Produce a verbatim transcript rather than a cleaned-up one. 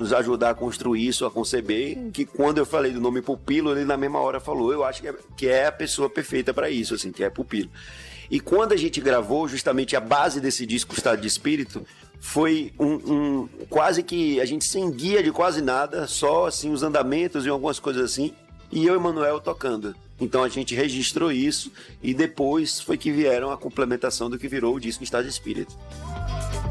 nos ajudar a construir isso, a conceber, que quando eu falei do nome Pupilo, ele na mesma hora falou, eu acho que é, que é a pessoa perfeita para isso, assim, que é Pupilo. E quando a gente gravou, justamente a base desse disco, Estado de Espírito, foi um, um quase que a gente sem guia de quase nada, só assim os andamentos e algumas coisas assim, e eu e o Manuel tocando. Então a gente registrou isso e depois foi que vieram a complementação do que virou o disco Estado de Espírito.